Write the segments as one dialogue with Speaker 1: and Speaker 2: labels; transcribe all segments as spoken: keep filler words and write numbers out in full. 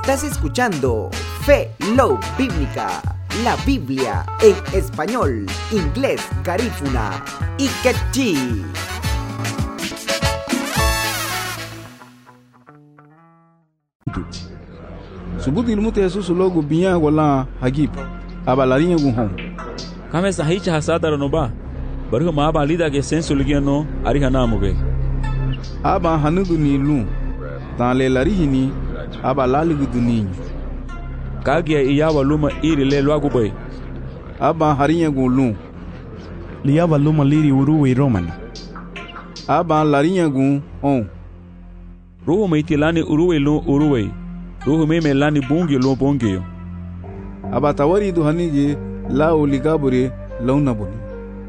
Speaker 1: Estás escuchando Fe Love Bíblica, la Biblia en español, inglés, garífuna y quechí.
Speaker 2: Subuti ilmuti Jesus logo binya wala hagip abalarinya guhon.
Speaker 3: Kame sahicha hasata no ba. Baru ma ba lida ke senso ligiano ari hanamu ge.
Speaker 2: Aba hanudu ni lu. Dan le larihini aba laligu duninho.
Speaker 3: Kagia iyawa luma iri le luagu bay.
Speaker 2: Aba harinya gulum.
Speaker 4: Liyawa luma liri uruwe roman.
Speaker 2: Aba larinya gun on.
Speaker 3: Ruhu meitilani uruwe lu uruwe. Ruhu meme lani bungi lu bungi.
Speaker 2: Aba tawari du hanije la oligabure launa boni.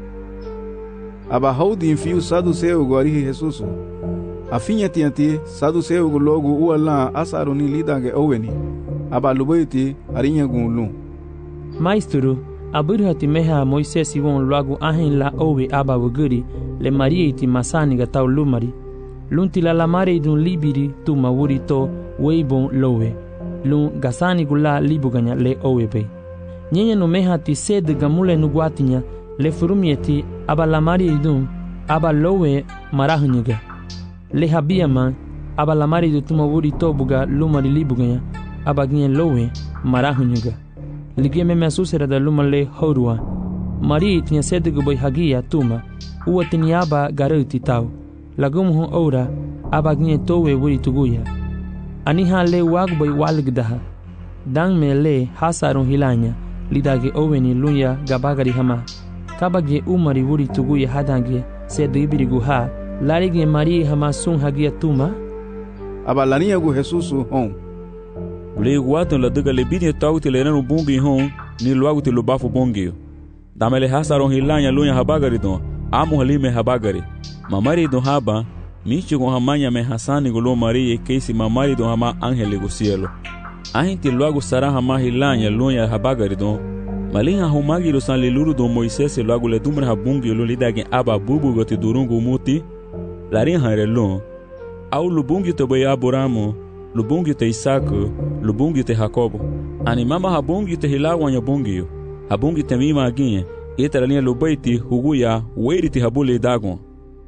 Speaker 2: Aba haudi infiu sadu seu gorihi Jesus. Afinha tianti sadu seu logo uala asaroni lidange oweni. Aba luboiti arinya gunlu.
Speaker 5: Maestro, aburhati meha Moisés won logo ahin la owe aba wuguri le marieti masani ga tau lumari. Lunti la lamare dun libiri tu mawuri to weibon lowe. Lun gasani gula libuganya le owe be. Nyenya no meha ti sed gamule nuguatinya le furumieti aba lamari dun aba lowe marahnyuga. Le habiama aba lamari du tu mawuri to buga lumari libuganya aba gnyen lowe marahnyuga. Ligie me mesusera da lumale horua. Mari tinha sed guboy hagia tuma. Uwa tiniaba garuti tau. Lagum hon ora aba gnyen towe wuri tuguya. Aniha le wagboy walgdaha. Dang me le hasarun hilanya. Lidage oweni lunya gabagari hama. Kabage umari wuri tuguya hadange sed ibiri guha. Larige mari hama sun hagia tuma.
Speaker 2: Aba lania gu Jesus hon.
Speaker 3: Le guaton la duga le bini tauti le renu bungi hon ni luagu ti lubafu bungi. Damele hasaron hilanya lunya habagari don. Amu halime habagari. Mamari don haba. Michi con hamanya me hasani gulo marie keisi mamari don hama angele gu cielo. Ahinti luagu sara hama hilanya lunya habagari don. Malinha humagi lo san leluru don Moisés luagu le dumre habungi lo lidage aba bubu goti durungu muti. Larin hanre lon. Au lubungi to boy Abrahamu. Lubungi te Isaac, lubungi te Jacobo. Animama habungi te hilawanya bungi. Habungi te mima aginye. Ita linha lubaiti huguya weiri te habule dagon.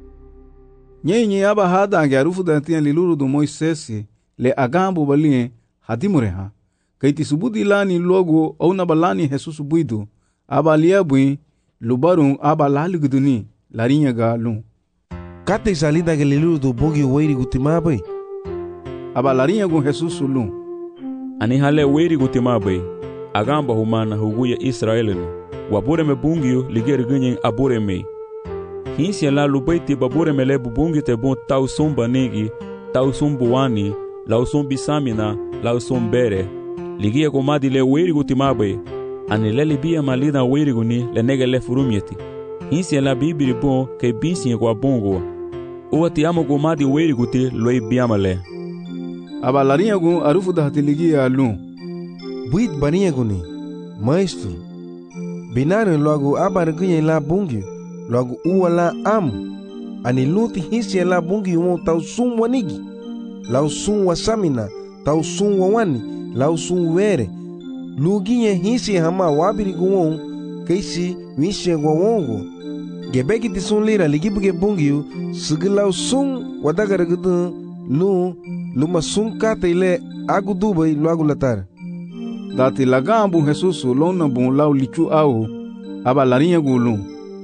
Speaker 2: Nyenye aba hada ngarufu dantia liluru do Moisés le agambo balie hadimureha. Kaiti subudi lani logo au na balani Jesus buidu. Aba liabui lubarun aba laliguduni larinha ga lun.
Speaker 6: Kate salida ke liluru do bungi weiri gutimabai.
Speaker 2: Aba larinha gun Jesus lun.
Speaker 3: Ani hale weiri gutimabai. Agamba humana huguya Israelinu. Wabure me bungio ligeri ganyen abure me. Hinsi la lubaiti babure me le bubungi te bon tau somba negi, tau sombuani, lau sombi samina, lau sombere. Ligia gomadi le weiri gutimabai. Ani le libia malida weiri guni le nege le furumieti. Hinsi la bibiri bon ke binsi kwa bongo. Uwa ti amo gomadi weiri guti loi biamale.
Speaker 2: Aba larinha gun arufu da hatiligia lun.
Speaker 6: Buit barinha guni, maestro. Binaru logo abargunye la bungi, logo uwa la am. Ani luti hisi la bungi umo tau sum wanigi. Lau sum wa samina, tau sum wa wani, lau sum were. Luginye hisi hama wabiri guon, keisi wishe wa wongo. Gebeki ti sun lira ligibuge bungi, sigilau sum wadagaragudu, lu, luma sum kate ile agu dubai logo latar.
Speaker 2: Dati lagambu Jesus lona bon lau lichu au aba larinha gulu.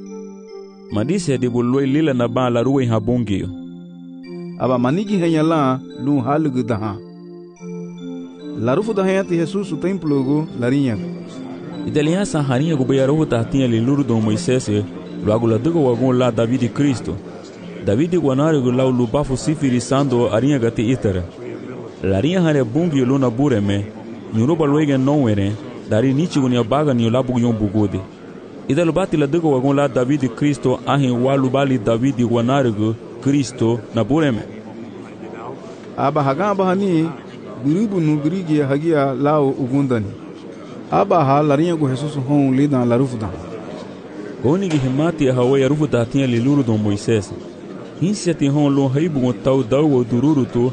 Speaker 3: Madise de buloi lila na ba la ruwe habungi.
Speaker 2: Aba manigi henya la lu halugu daha. La rufu da henya ti Jesus o templo go larinha.
Speaker 3: Idaliha sa harinha go beyaru tahtinha liluru do Moisés logo la dugo wagon la David Cristo. David guanari go lau lubafu sifiri sando arinha gati itara. Larinha hare bungi luna bureme. Nyuruba loige nowere dari nichi gunya baga ni labu yon bugode. Ida lubati la dugo wagon la David Cristo ahin walu bali David wanargo Cristo na bureme.
Speaker 2: Aba hagamba hani guribu nugrigi hagia lao ugundani. Aba ha larinha go Jesus hon lidan la rufuda.
Speaker 3: Goni gi himati hawe ya rufuda tinha liluru do Moisés. Hinsi ati hon lo haibu tau dawo dururu to